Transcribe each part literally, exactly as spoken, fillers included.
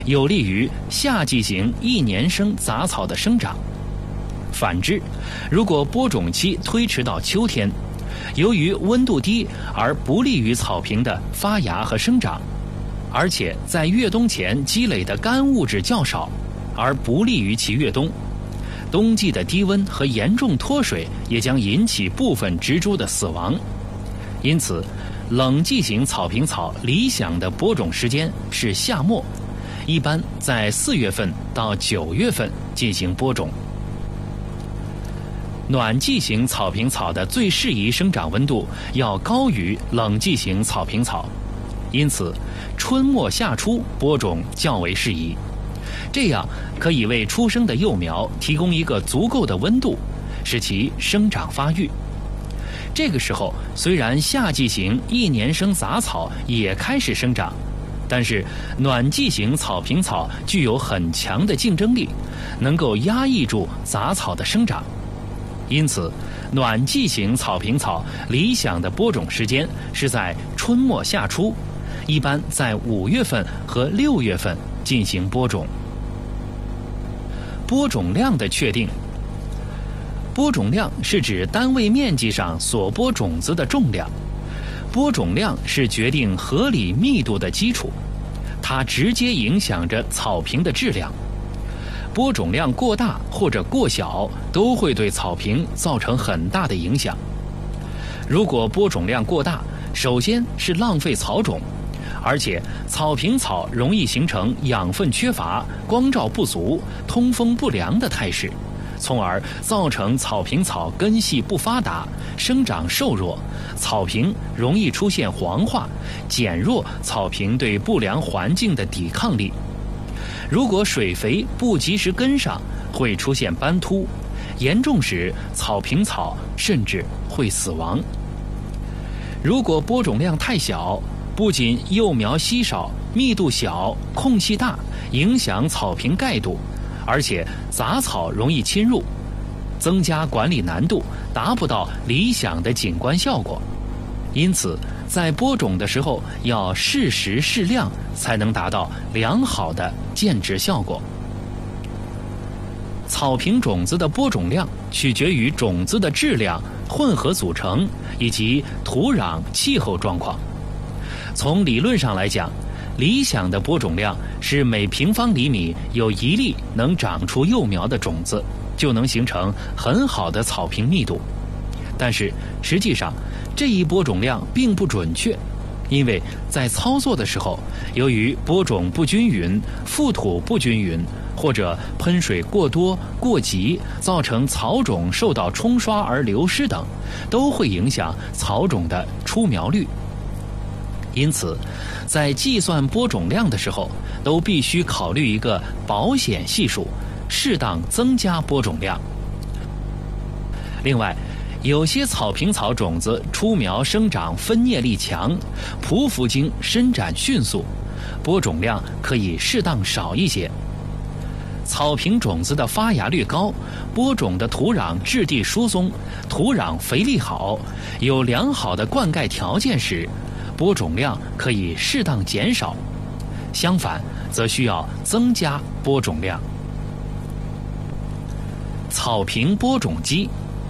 有利于夏季型一年生杂草的生长。反之，如果播种期推迟到秋天，由于温度低而不利于草坪的发芽和生长，而且在越冬前积累的干物质较少，而不利于其越冬。冬季的低温和严重脱水也将引起部分植株的死亡。因此，冷季型草坪草理想的播种时间是夏末，一般在四月份到九月份进行播种。暖季型草坪草的最适宜生长温度要高于冷季型草坪草，因此春末夏初播种较为适宜。这样可以为出生的幼苗提供一个足够的温度，使其生长发育。这个时候，虽然夏季型一年生杂草也开始生长，但是暖季型草坪草具有很强的竞争力，能够压抑住杂草的生长。因此，暖季型草坪草理想的播种时间是在春末夏初，一般在五月份和六月份进行播种。播种量的确定，播种量是指单位面积上所播种子的重量，播种量是决定合理密度的基础，它直接影响着草坪的质量。播种量过大或者过小都会对草坪造成很大的影响。如果播种量过大，首先是浪费草种，而且草坪草容易形成养分缺乏、光照不足、通风不良的态势，从而造成草坪草根系不发达，生长瘦弱，草坪容易出现黄化，减弱草坪对不良环境的抵抗力。如果水肥不及时跟上，会出现斑秃，严重时草坪草甚至会死亡。如果播种量太小，不仅幼苗稀少、密度小、空隙大，影响草坪盖度，而且杂草容易侵入，增加管理难度，达不到理想的景观效果。因此，在播种的时候要适时适量，才能达到良好的建植效果。草坪种子的播种量取决于种子的质量、混合组成以及土壤、气候状况。从理论上来讲，理想的播种量是每平方厘米有一粒能长出幼苗的种子，就能形成很好的草坪密度。但是实际上，这一播种量并不准确，因为在操作的时候，由于播种不均匀、覆土不均匀，或者喷水过多、过急，造成草种受到冲刷而流失等，都会影响草种的出苗率。因此，在计算播种量的时候，都必须考虑一个保险系数，适当增加播种量。另外，有些草坪草种子出苗生长分蘖力强，匍匐茎伸展迅速，播种量可以适当少一些。草坪种子的发芽率高，播种的土壤质地疏松，土壤肥力好，有良好的灌溉条件时，播种量可以适当减少，相反则需要增加播种量。草坪播种机，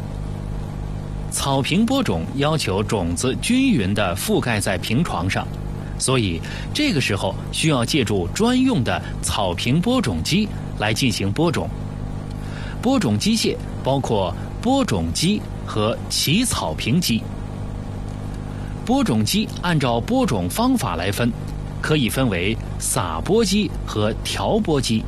草坪播种要求种子均匀地覆盖在坪床上，所以这个时候需要借助专用的草坪播种机来进行播种。播种机械包括播种机和起草坪机。播种机按照播种方法来分，可以分为撒播机和调播机。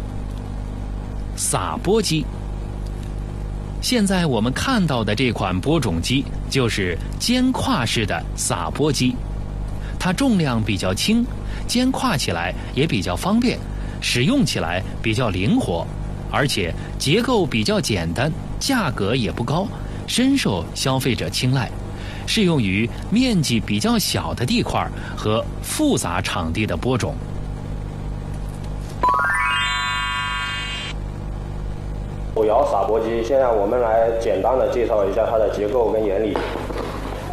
撒播机，现在我们看到的这款播种机就是肩挎式的撒播机，它重量比较轻，肩挎起来也比较方便，使用起来比较灵活，而且结构比较简单，价格也不高，深受消费者青睐，适用于面积比较小的地块和复杂场地的播种。 手摇撒播机，现在我们来简单的介绍一下它的结构跟原理。